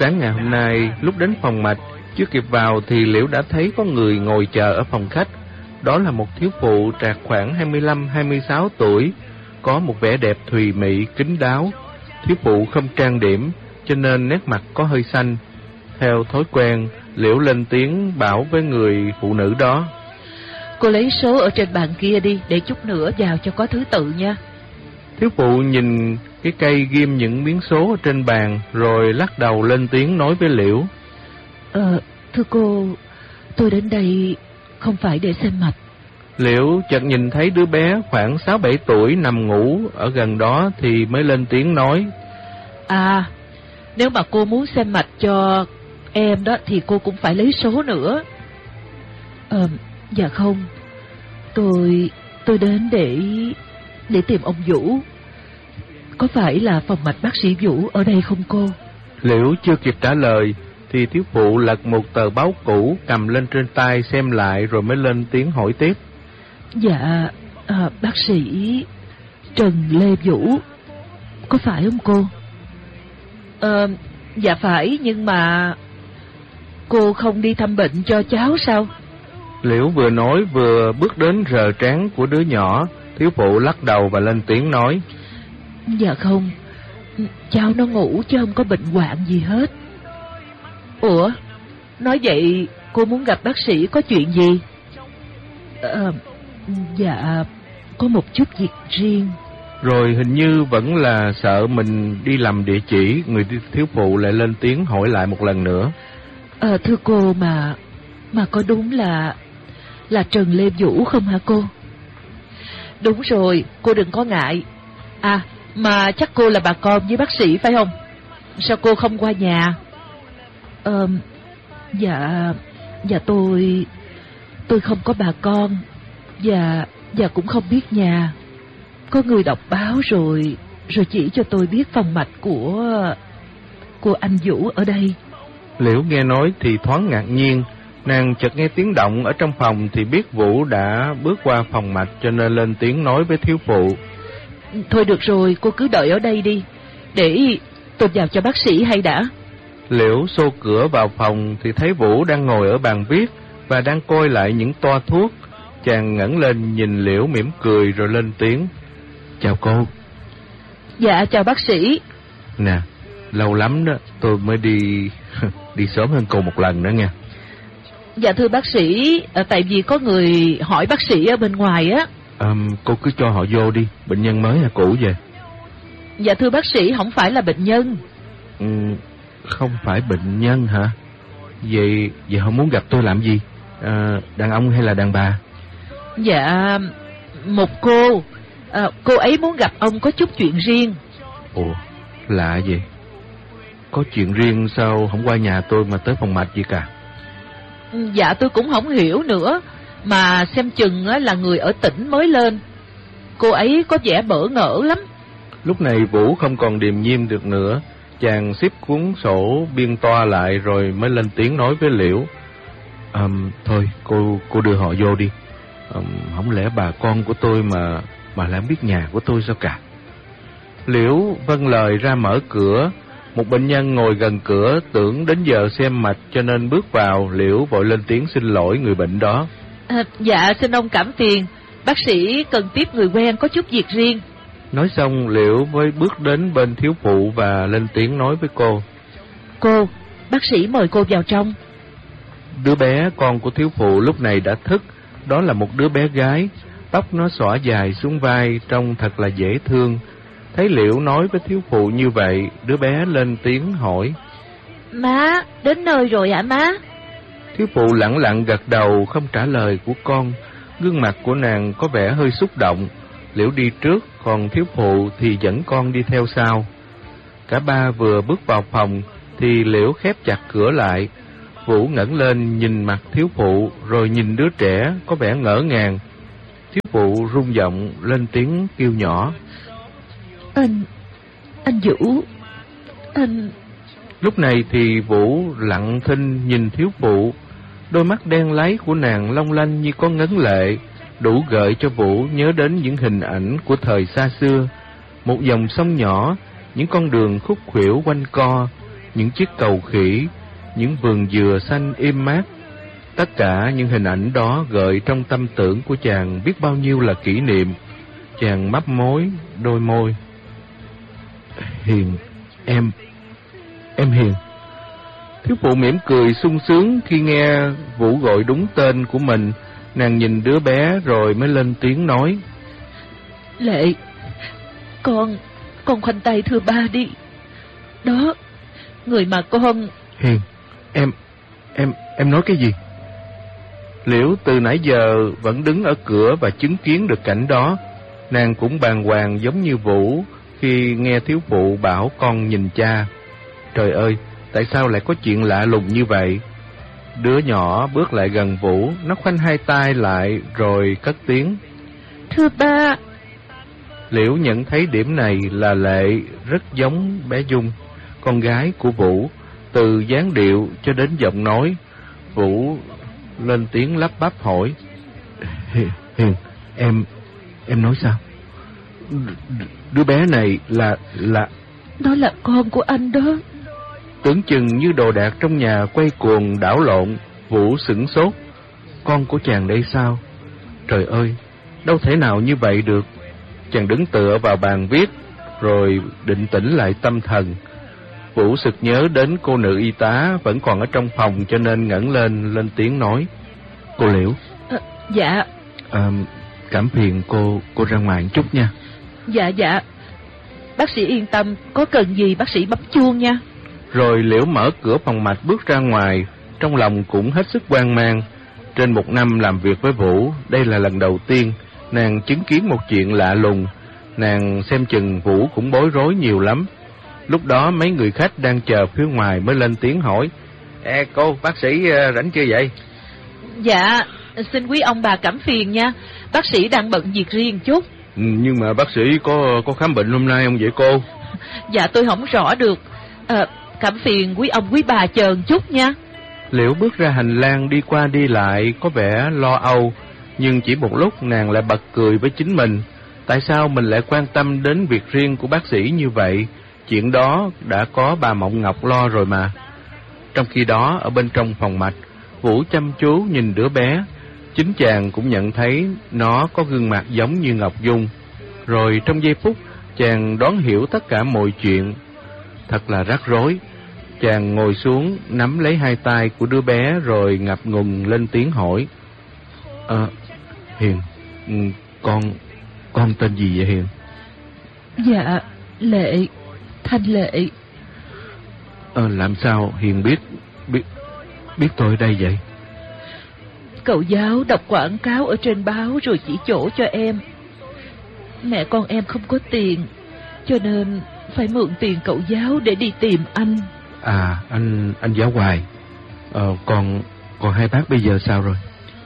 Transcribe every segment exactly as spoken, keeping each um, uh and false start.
Sáng ngày hôm nay, lúc đến phòng mạch, chưa kịp vào thì Liễu đã thấy có người ngồi chờ ở phòng khách. Đó là một thiếu phụ trạc khoảng hai mươi lăm hai mươi sáu tuổi, có một vẻ đẹp thùy mị, kín đáo. Thiếu phụ không trang điểm, cho nên nét mặt có hơi xanh. Theo thói quen, Liễu lên tiếng bảo với người phụ nữ đó: Cô lấy số ở trên bàn kia đi, để chút nữa vào cho có thứ tự nha. Thiếu phụ nhìn cái cây ghim những miếng số ở trên bàn, rồi lắc đầu lên tiếng nói với Liễu: Ờ, thưa cô, tôi đến đây không phải để xem mạch. Liễu chợt nhìn thấy đứa bé khoảng sáu bảy tuổi nằm ngủ ở gần đó thì mới lên tiếng nói: À, nếu mà cô muốn xem mạch cho em đó thì cô cũng phải lấy số nữa. Ờ, dạ không, tôi tôi đến để để tìm ông Vũ. Có phải là phòng mạch bác sĩ Vũ ở đây không cô? Liễu chưa kịp trả lời thì thiếu phụ lật một tờ báo cũ cầm lên trên tay xem lại, rồi mới lên tiếng hỏi tiếp: Dạ, à, bác sĩ Trần Lê Vũ, có phải không cô? Ờ, dạ phải, nhưng mà cô không đi thăm bệnh cho cháu sao? Liễu vừa nói vừa bước đến rờ trán của đứa nhỏ. Thiếu phụ lắc đầu và lên tiếng nói: Dạ không, cháu nó ngủ chứ không có bệnh hoạn gì hết. Ủa, nói vậy cô muốn gặp bác sĩ có chuyện gì? Ờ, dạ, có một chút việc riêng. Rồi hình như vẫn là sợ mình đi lầm địa chỉ, người thiếu phụ lại lên tiếng hỏi lại một lần nữa: Ờ, thưa cô, mà mà có đúng là là Trần Lê Vũ không hả cô? Đúng rồi, cô đừng có ngại. À, mà chắc cô là bà con với bác sĩ phải không? Sao cô không qua nhà? Ờ, dạ, dạ tôi, tôi không có bà con, và, và cũng không biết nhà. Có người đọc báo rồi, rồi chỉ cho tôi biết phòng mạch của, của anh Vũ ở đây. Liễu nghe nói thì thoáng ngạc nhiên. Nàng chợt nghe tiếng động ở trong phòng thì biết Vũ đã bước qua phòng mạch, cho nên lên tiếng nói với thiếu phụ: Thôi được rồi, cô cứ đợi ở đây đi, để tôi vào cho bác sĩ hay đã. Liễu xô cửa vào phòng thì thấy Vũ đang ngồi ở bàn viết và đang coi lại những toa thuốc. Chàng ngẩng lên nhìn Liễu mỉm cười rồi lên tiếng: Chào cô. Dạ, chào bác sĩ. Nè, lâu lắm đó tôi mới đi đi sớm hơn cô một lần nữa nha. Dạ thưa bác sĩ, à, tại vì có người hỏi bác sĩ ở bên ngoài á. À, cô cứ cho họ vô đi, bệnh nhân mới hay cũ về? Dạ thưa bác sĩ, không phải là bệnh nhân. Ừ, không phải bệnh nhân hả? Vậy vậy họ muốn gặp tôi làm gì? À, đàn ông hay là đàn bà? Dạ, một cô, à, cô ấy muốn gặp ông có chút chuyện riêng. Ồ, lạ vậy. Có chuyện riêng sao không qua nhà tôi mà tới phòng mạch gì cả? Dạ tôi cũng không hiểu nữa, mà xem chừng là người ở tỉnh mới lên. Cô ấy có vẻ bỡ ngỡ lắm. Lúc này Vũ không còn điềm nhiên được nữa. Chàng xếp cuốn sổ biên toa lại rồi mới lên tiếng nói với Liễu: à, Thôi cô cô đưa họ vô đi. à, Không lẽ bà con của tôi mà mà lại biết nhà của tôi sao cả? Liễu vâng lời ra mở cửa. Một bệnh nhân ngồi gần cửa tưởng đến giờ xem mạch cho nên bước vào. Liễu vội lên tiếng xin lỗi người bệnh đó. à, Dạ xin ông cảm phiền, bác sĩ cần tiếp người quen có chút việc riêng. Nói xong Liễu mới bước đến bên thiếu phụ và lên tiếng nói với cô: Cô, bác sĩ mời cô vào trong. Đứa bé con của thiếu phụ lúc này đã thức. Đó là một đứa bé gái, tóc nó xõa dài xuống vai, trông thật là dễ thương. Thấy Liễu nói với thiếu phụ như vậy, đứa bé lên tiếng hỏi: Má, đến nơi rồi hả má? Thiếu phụ lẳng lặng gật đầu không trả lời của con. Gương mặt của nàng có vẻ hơi xúc động. Liễu đi trước, còn thiếu phụ thì dẫn con đi theo sau. Cả ba vừa bước vào phòng thì Liễu khép chặt cửa lại. Vũ ngẩng lên nhìn mặt thiếu phụ rồi nhìn đứa trẻ có vẻ ngỡ ngàng. Thiếu phụ run giọng lên tiếng kêu nhỏ: Anh, anh Vũ, anh... Lúc này thì Vũ lặng thinh nhìn thiếu phụ. Đôi mắt đen láy của nàng long lanh như có ngấn lệ, đủ gợi cho Vũ nhớ đến những hình ảnh của thời xa xưa. Một dòng sông nhỏ, những con đường khúc khuỷu quanh co, những chiếc cầu khỉ, những vườn dừa xanh im mát. Tất cả những hình ảnh đó gợi trong tâm tưởng của chàng biết bao nhiêu là kỷ niệm. Chàng mấp mối đôi môi. Hiền, em, em Hiền. Thiếu phụ mỉm cười sung sướng khi nghe Vũ gọi đúng tên của mình. Nàng nhìn đứa bé rồi mới lên tiếng nói. Lệ, con, con khoanh tay thưa ba đi. Đó, người mà con... Hiền, em, em, em nói cái gì? Liễu từ nãy giờ vẫn đứng ở cửa và chứng kiến được cảnh đó. Nàng cũng bàng hoàng giống như Vũ khi nghe thiếu phụ bảo con nhìn cha. Trời ơi, tại sao lại có chuyện lạ lùng như vậy? Đứa nhỏ bước lại gần Vũ, nó khoanh hai tay lại rồi cất tiếng. Thưa ba. Liễu nhận thấy điểm này là Lệ rất giống bé Dung, con gái của Vũ, từ dáng điệu cho đến giọng nói. Vũ lên tiếng lắp bắp hỏi. Hiền, Hiền, em, em nói sao? D- đứa bé này là, là... Đó là con của anh đó. Tưởng chừng như đồ đạc trong nhà quay cuồng đảo lộn, Vũ sửng sốt. Con của chàng đây sao? Trời ơi, đâu thể nào như vậy được. Chàng đứng tựa vào bàn viết, rồi định tĩnh lại tâm thần. Vũ sực nhớ đến cô nữ y tá vẫn còn ở trong phòng, cho nên ngẩng lên, lên tiếng nói. Cô Liễu. À, dạ. À, cảm phiền cô, cô ra ngoài một chút nha. Dạ, dạ. Bác sĩ yên tâm, có cần gì bác sĩ bấm chuông nha. Rồi Liễu mở cửa phòng mạch bước ra ngoài, trong lòng cũng hết sức hoang mang. Trên một năm làm việc với Vũ, đây là lần đầu tiên nàng chứng kiến một chuyện lạ lùng. Nàng xem chừng Vũ cũng bối rối nhiều lắm. Lúc đó mấy người khách đang chờ phía ngoài mới lên tiếng hỏi. Ê cô, bác sĩ rảnh chưa vậy? Dạ, xin quý ông bà cảm phiền nha. Bác sĩ đang bận việc riêng chút. Ừ, nhưng mà bác sĩ có có khám bệnh hôm nay không vậy cô? Dạ tôi không rõ được. À, cảm phiền quý ông quý bà chờ một chút nha. Liễu bước ra hành lang đi qua đi lại có vẻ lo âu, nhưng chỉ một lúc nàng lại bật cười với chính mình. Tại sao mình lại quan tâm đến việc riêng của bác sĩ như vậy? Chuyện đó đã có bà Mộng Ngọc lo rồi mà. Trong khi đó, ở bên trong phòng mạch, Vũ chăm chú nhìn đứa bé. Chính chàng cũng nhận thấy nó có gương mặt giống như Ngọc Dung. Rồi trong giây phút, chàng đoán hiểu tất cả mọi chuyện. Thật là rắc rối. Chàng ngồi xuống, nắm lấy hai tay của đứa bé rồi ngập ngừng lên tiếng hỏi. Ờ, Hiền, con, con tên gì vậy Hiền? Dạ, Lệ, Thanh Lệ. Ờ, làm sao Hiền biết, biết, biết tôi ở đây vậy? Cậu giáo đọc quảng cáo ở trên báo rồi chỉ chỗ cho em. Mẹ con em không có tiền, cho nên phải mượn tiền cậu giáo để đi tìm anh. À, anh anh giáo Hoài. Ờ, còn còn hai bác bây giờ sao rồi?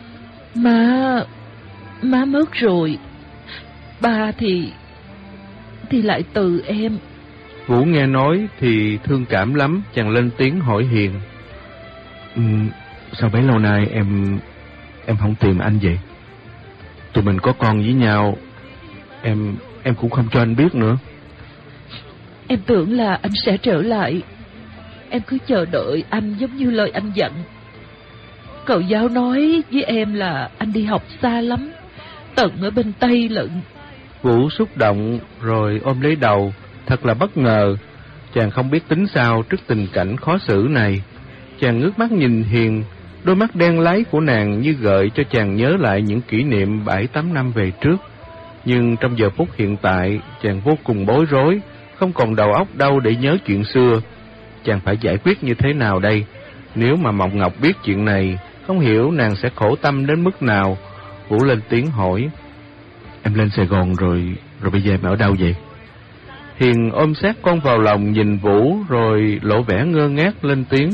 Má, má mất rồi. Ba thì thì lại từ em. Vũ nghe nói thì thương cảm lắm, chàng lên tiếng hỏi Hiền. Ừ, sao bấy lâu nay em em không tìm anh vậy? Tụi mình có con với nhau, em em cũng không cho anh biết nữa. Em tưởng là anh sẽ trở lại. Em cứ chờ đợi anh giống như lời anh dặn. Cậu giáo nói với em là anh đi học xa lắm, tận ở bên Tây lận. Vũ xúc động rồi ôm lấy đầu. Thật là bất ngờ. Chàng không biết tính sao trước tình cảnh khó xử này. Chàng ngước mắt nhìn Hiền. Đôi mắt đen láy của nàng như gợi cho chàng nhớ lại những kỷ niệm bảy tám năm về trước. Nhưng trong giờ phút hiện tại, chàng vô cùng bối rối, không còn đầu óc đâu để nhớ chuyện xưa. Chàng phải giải quyết như thế nào đây? Nếu mà Mộng Ngọc biết chuyện này, không hiểu nàng sẽ khổ tâm đến mức nào. Vũ lên tiếng hỏi. Em lên Sài Gòn rồi, rồi bây giờ em ở đâu vậy? Hiền ôm sát con vào lòng nhìn Vũ rồi lộ vẻ ngơ ngác lên tiếng.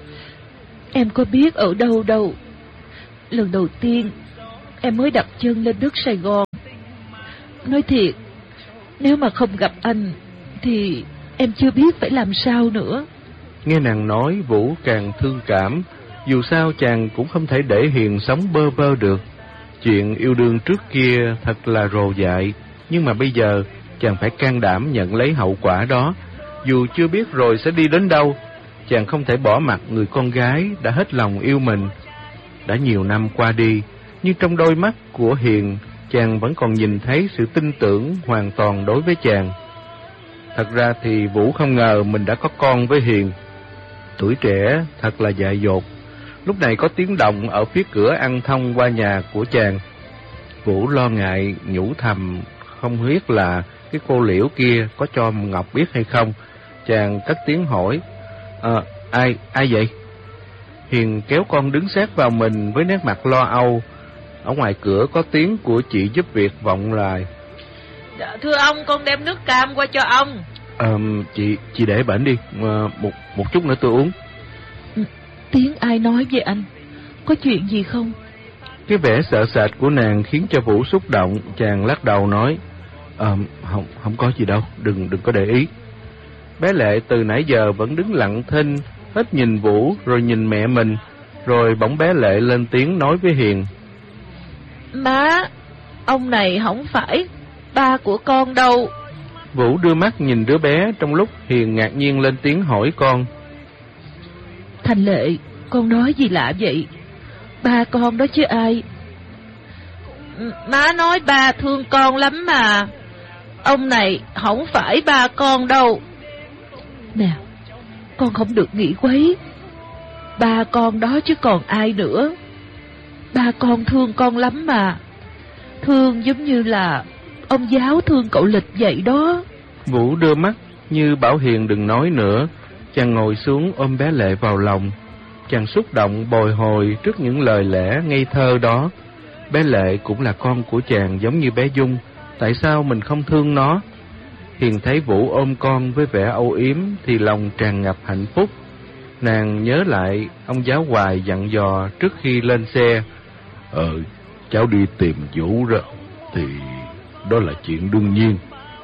Em có biết ở đâu đâu. Lần đầu tiên em mới đặt chân lên đất Sài Gòn. Nói thiệt, nếu mà không gặp anh thì em chưa biết phải làm sao nữa. Nghe nàng nói, Vũ càng thương cảm. Dù sao chàng cũng không thể để Hiền sống bơ vơ được. Chuyện yêu đương trước kia thật là rồ dại, nhưng mà bây giờ chàng phải can đảm nhận lấy hậu quả đó. Dù chưa biết rồi sẽ đi đến đâu, chàng không thể bỏ mặc người con gái đã hết lòng yêu mình. Đã nhiều năm qua đi, nhưng trong đôi mắt của Hiền, chàng vẫn còn nhìn thấy sự tin tưởng hoàn toàn đối với chàng. Thật ra thì Vũ không ngờ mình đã có con với Hiền. Tuổi trẻ thật là dại dột. Lúc này có tiếng động ở phía cửa ăn thông qua nhà của chàng. Vũ lo ngại nhủ thầm không biết là cái cô Liễu kia có cho Ngọc biết hay không. Chàng cất tiếng hỏi: à, ai, ai vậy? Hiền kéo con đứng sát vào mình với nét mặt lo âu. Ở ngoài cửa có tiếng của chị giúp việc vọng lại: Dạ, thưa ông, con đem nước cam qua cho ông. À, chị chị để bển đi, à, một một chút nữa tôi uống. Tiếng ai nói với anh? Có chuyện gì không? Cái vẻ sợ sệt của nàng khiến cho Vũ xúc động. Chàng lắc đầu nói: à, không không có gì đâu, đừng đừng có để ý. Bé Lệ từ nãy giờ vẫn đứng lặng thinh, hết nhìn Vũ rồi nhìn mẹ mình, rồi bỗng bé Lệ lên tiếng nói với Hiền: Má, ông này không phải ba của con đâu. Vũ đưa mắt nhìn đứa bé, trong lúc Hiền ngạc nhiên lên tiếng hỏi con: Thành Lệ, con nói gì lạ vậy? Ba con đó chứ ai? Má nói ba thương con lắm mà. Ông này không phải ba con đâu. Nào, con không được nghĩ quấy. Ba con đó chứ còn ai nữa. Ba con thương con lắm mà. Thương giống như là ông giáo thương cậu Lịch vậy đó. Vũ đưa mắt như bảo Hiền đừng nói nữa. Chàng ngồi xuống ôm bé Lệ vào lòng. Chàng xúc động bồi hồi trước những lời lẽ ngây thơ đó. Bé Lệ cũng là con của chàng giống như bé Dung. Tại sao mình không thương nó? Hiền thấy Vũ ôm con với vẻ âu yếm thì lòng tràn ngập hạnh phúc. Nàng nhớ lại ông giáo Hoài dặn dò trước khi lên xe: Ờ, cháu đi tìm Vũ đó thì đó là chuyện đương nhiên.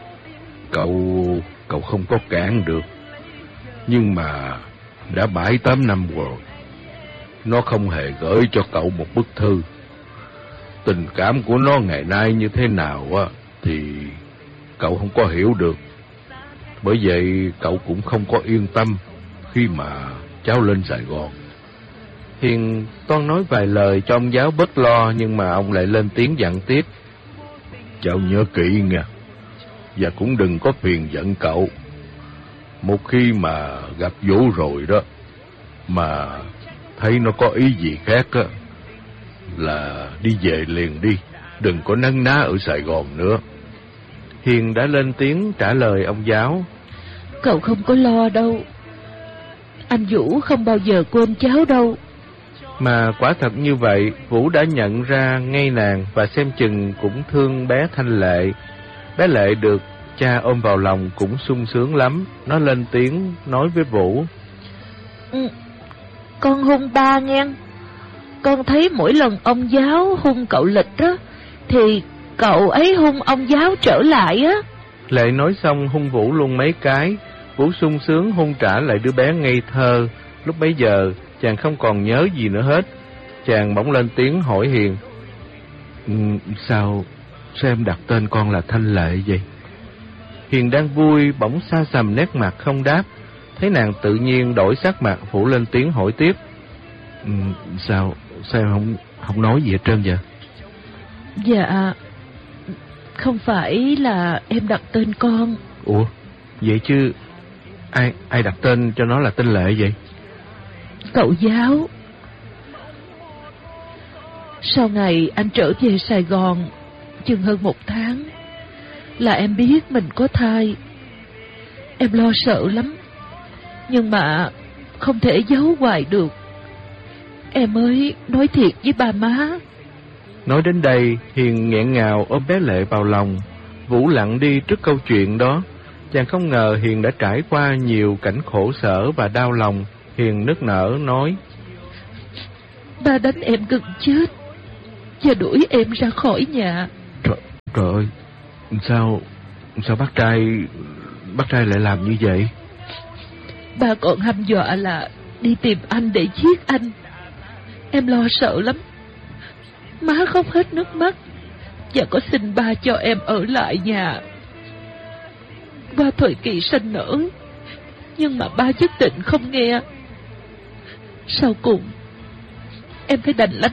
Cậu, cậu không có cản được. Nhưng mà đã bảy tám năm rồi, nó không hề gửi cho cậu một bức thư. Tình cảm của nó ngày nay như thế nào á thì cậu không có hiểu được. Bởi vậy cậu cũng không có yên tâm khi mà cháu lên Sài Gòn. Hiền toan nói vài lời cho ông giáo bớt lo, nhưng mà ông lại lên tiếng dặn tiếp: Cháu nhớ kỹ nha, và cũng đừng có phiền giận cậu. Một khi mà gặp Vũ rồi đó, mà thấy nó có ý gì khác á, là đi về liền đi, đừng có nấn ná ở Sài Gòn nữa. Hiền đã lên tiếng trả lời ông giáo: Cậu không có lo đâu. Anh Vũ không bao giờ quên cháu đâu. Mà quả thật như vậy, Vũ đã nhận ra ngay nàng và xem chừng cũng thương bé Thanh Lệ. Bé Lệ được cha ôm vào lòng cũng sung sướng lắm. Nó lên tiếng nói với Vũ: ừ, Con hung ba nghe. Con thấy mỗi lần ông giáo hung cậu Lịch đó thì cậu ấy hung ông giáo trở lại á. Lệ nói xong hung Vũ luôn mấy cái. Vũ sung sướng hung trả lại đứa bé ngây thơ. Lúc bấy giờ chàng không còn nhớ gì nữa hết. Chàng bỗng lên tiếng hỏi Hiền: ừ, Sao Sao em đặt tên con là Thanh Lệ vậy? Hiền đang vui bỗng xa sầm nét mặt không đáp. Thấy nàng tự nhiên đổi sắc mặt, Vũ lên tiếng hỏi tiếp: ừ, Sao Sao em không, không nói gì hết trơn vậy? Dạ, không phải là em đặt tên con. Ủa, vậy chứ ai ai đặt tên cho nó là tên Lệ vậy? Cậu giáo. Sau ngày anh trở về Sài Gòn chừng hơn một tháng là em biết mình có thai. Em lo sợ lắm, nhưng mà không thể giấu hoài được. Em mới nói thiệt với ba má. Nói đến đây, Hiền nghẹn ngào ôm bé Lệ vào lòng. Vũ lặng đi trước câu chuyện đó. Chàng không ngờ Hiền đã trải qua nhiều cảnh khổ sở và đau lòng. Hiền nức nở nói: Ba đánh em gần chết và đuổi em ra khỏi nhà. Trời, trời ơi, sao sao bác trai bác trai lại làm như vậy? Ba còn hăm dọa là đi tìm anh để giết anh. Em lo sợ lắm. Má khóc hết nước mắt và có xin ba cho em ở lại nhà qua thời kỳ sanh nở, Nhưng mà ba nhất định không nghe. Sau cùng em phải đành lánh